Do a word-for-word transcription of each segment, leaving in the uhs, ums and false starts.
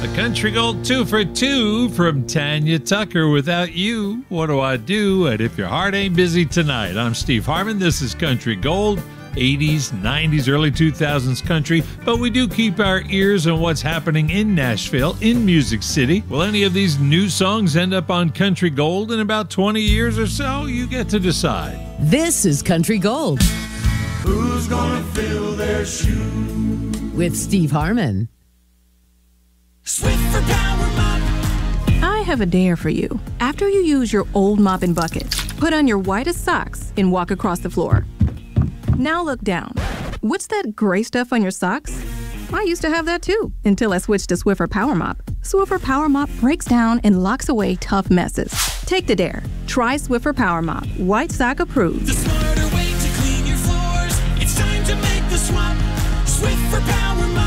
A Country Gold two for two from Tanya Tucker. Without you, what do I do? And if your heart ain't busy tonight. I'm Steve Harmon. This is Country Gold, eighties, nineties, early two thousands country. But we do keep our ears on what's happening in Nashville, in Music City. Will any of these new songs end up on Country Gold in about twenty years or so? You get to decide. This is Country Gold. Who's gonna fill their shoes? With Steve Harmon. Swiffer Power Mop. I have a dare for you. After you use your old mop and bucket, put on your whitest socks and walk across the floor. Now look down. What's that gray stuff on your socks? I used to have that too, until I switched to Swiffer Power Mop. Swiffer Power Mop breaks down and locks away tough messes. Take the dare. Try Swiffer Power Mop. White sock approved. The smarter way to clean your floors. It's time to make the swap. Swiffer Power Mop.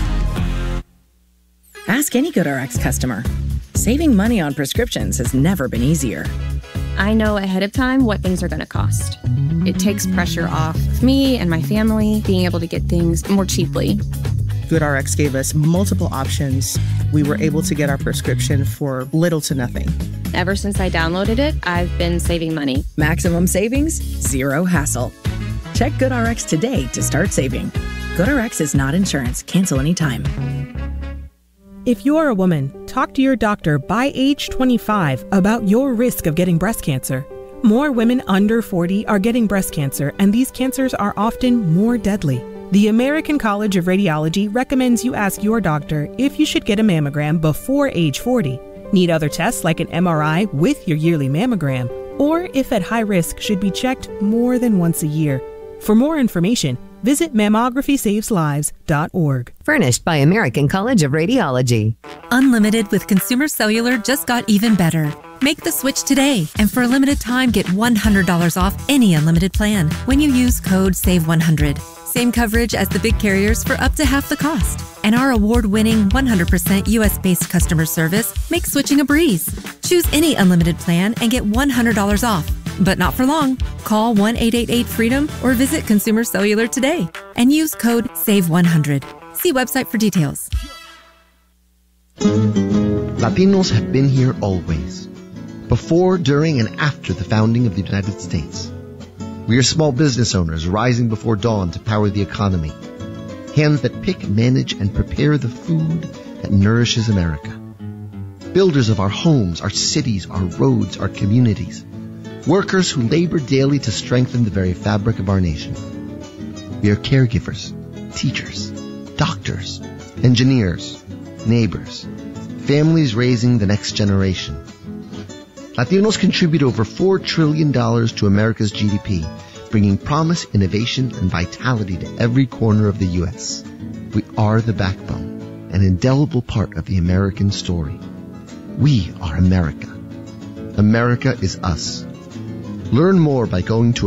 Ask any GoodRx customer. Saving money on prescriptions has never been easier. I know ahead of time what things are going to cost. It takes pressure off of me and my family being able to get things more cheaply. GoodRx gave us multiple options. We were able to get our prescription for little to nothing. Ever since I downloaded it, I've been saving money. Maximum savings, zero hassle. Check GoodRx today to start saving. GoodRx is not insurance. Cancel anytime. If you're a woman, talk to your doctor by age twenty-five about your risk of getting breast cancer. More women under forty are getting breast cancer, and these cancers are often more deadly. The American College of Radiology recommends you ask your doctor if you should get a mammogram before age forty, need other tests like an M R I with your yearly mammogram, or if at high risk should be checked more than once a year. For more information, visit mammography saves lives dot org. Furnished by American College of Radiology. Unlimited with Consumer Cellular just got even better. Make the switch today, and for a limited time, get one hundred dollars off any unlimited plan when you use code save one hundred. Same coverage as the big carriers for up to half the cost. And our award-winning one hundred percent U S-based customer service makes switching a breeze. Choose any unlimited plan and get one hundred dollars off. But not for long. Call one eight eight eight freedom or visit Consumer Cellular today and use code save one hundred. See website for details. Latinos have been here always. Before, during, and after the founding of the United States. We are small business owners rising before dawn to power the economy. Hands that pick, manage, and prepare the food that nourishes America. Builders of our homes, our cities, our roads, our communities. Workers who labor daily to strengthen the very fabric of our nation. We are caregivers, teachers, doctors, engineers, neighbors, families raising the next generation. Latinos contribute over four trillion dollars to America's G D P, bringing promise, innovation, and vitality to every corner of the U S. We are the backbone, an indelible part of the American story. We are America. America is us. Learn more by going to